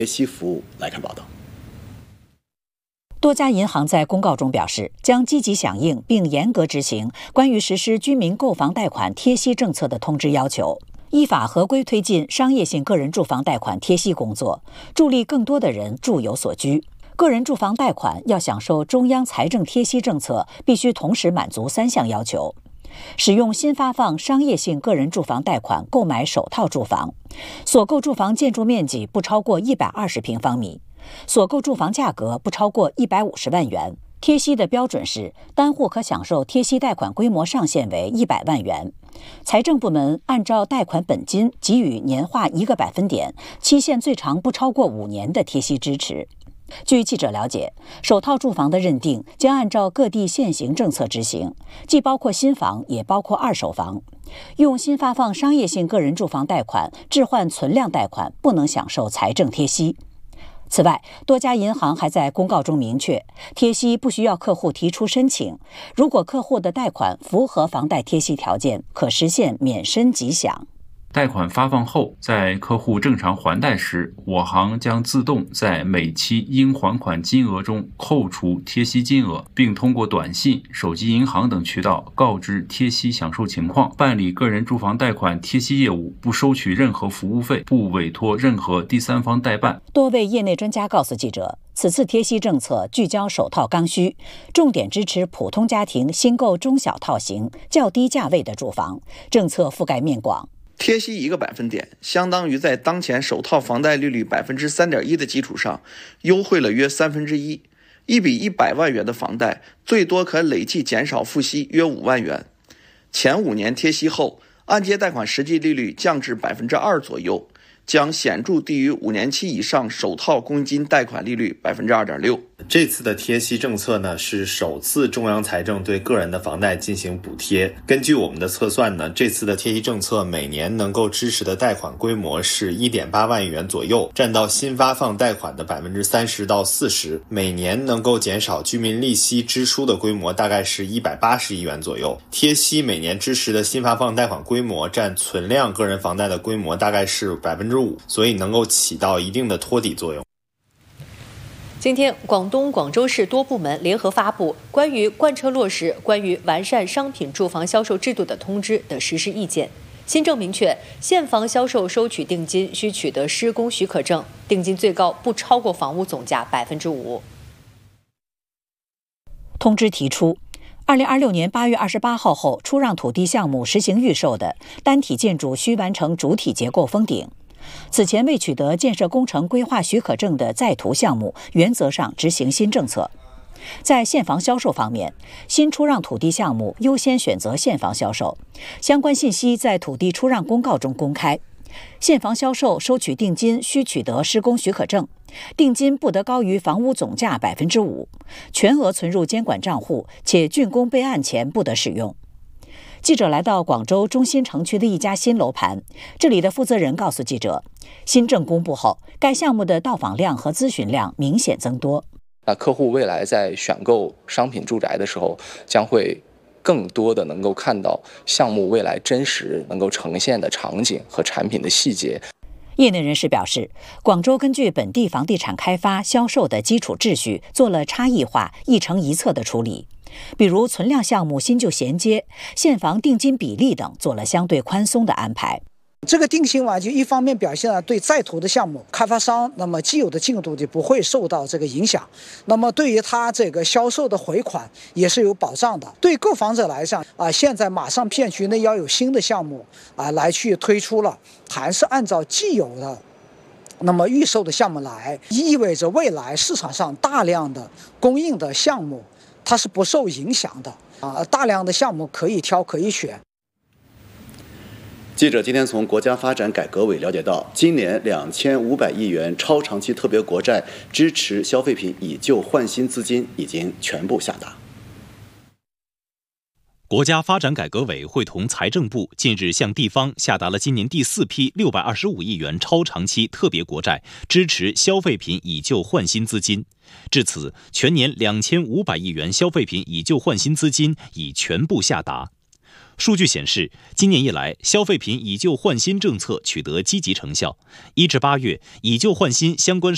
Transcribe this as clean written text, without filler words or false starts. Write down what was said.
贴息服务。来看报道。 多家银行在公告中表示，将积极响应并严格执行关于实施居民购房贷款贴息政策的通知要求，依法合规推进商业性个人住房贷款贴息工作，助力更多的人住有所居。个人住房贷款要享受中央财政贴息政策，必须同时满足3项要求：使用新发放商业性个人住房贷款购买首套住房，所购住房建筑面积不超过120平方米，所购住房价格不超过150万元。贴息的标准是单户可享受贴息贷款规模上限为100万元。财政部门按照贷款本金给予年化1个百分点，期限最长不超过5年的贴息支持。据记者了解，首套住房的认定将按照各地现行政策执行，既包括新房，也包括二手房。用新发放商业性个人住房贷款置换存量贷款不能享受财政贴息。此外，多家银行还在公告中明确，贴息不需要客户提出申请，如果客户的贷款符合房贷贴息条件，可实现免申即享。 贷款发放后，在客户正常还贷时，我行将自动在每期应还款金额中扣除贴息金额，并通过短信、手机银行等渠道告知贴息享受情况。办理个人住房贷款贴息业务不收取任何服务费，不委托任何第三方代办。 多位业内专家告诉记者，此次贴息政策聚焦首套刚需，重点支持普通家庭新购中小套型、较低价位的住房，政策覆盖面广。 贴息1个百分点，相当于在当前首套房贷利率3.1%的基础上，优惠了约1/3。一笔100万元的房贷，最多可累计减少付息约5万元。前5年贴息后，按揭贷款实际利率降至2%左右，将显著低于5年期以上首套公积金贷款利率2.6%。 这次的贴息政策呢，是首次中央财政对个人的房贷进行补贴。根据我们的测算呢，这次的贴息政策每年能够支持的贷款规模是1.8万亿元左右，占到新发放贷款的30%到40%。每年能够减少居民利息支出的规模大概是180亿元左右。贴息每年支持的新发放贷款规模占存量个人房贷的规模大概是5%，所以能够起到一定的托底作用。 今天，广东广州市多部门联合发布关于贯彻落实关于完善商品住房销售制度的通知的实施意见。新政明确，现房销售收取定金需取得施工许可证，定金最高不超过房屋总价5%。 通知提出，2026年8月28号后出让土地项目实行预售的单体建筑需完成主体结构封顶。此前未取得建设工程规划许可证的在途项目，原则上执行新政策。在现房销售方面，新出让土地项目优先选择现房销售，相关信息在土地出让公告中公开。现房销售收取定金需取得施工许可证，定金不得高于房屋总价5%，全额存入监管账户，且竣工备案前不得使用。记者来到广州中心城区的一家新楼盘，这里的负责人告诉记者，新政公布后，该项目的到访量和咨询量明显增多。 客户未来在选购商品住宅的时候，将会更多的能够看到项目未来真实能够呈现的场景和产品的细节。 业内人士表示，广州根据本地房地产开发销售的基础秩序，做了差异化、一城一策的处理。比如存量项目新旧衔接、现房定金比例等做了相对宽松的安排。 这个定薪就一方面表现了对在途的项目开发商那么既有的进度就不会受到这个影响，那么对于他这个销售的回款也是有保障的。对购房者来讲现在马上片区内要有新的项目来去推出了，还是按照既有的那么预售的项目来，意味着未来市场上大量的供应的项目它是不受影响的大量的项目可以挑可以选。 记者今天从国家发展改革委了解到，今年2500亿元超长期特别国债支持消费品以旧换新资金已经全部下达。 国家发展改革委会同财政部近日向地方下达了今年第4批625亿元超长期特别国债，支持消费品以旧换新资金。至此，全年2500亿元消费品以旧换新资金已全部下达。数据显示，今年以来，消费品以旧换新政策取得积极成效。1至8月，以旧换新相关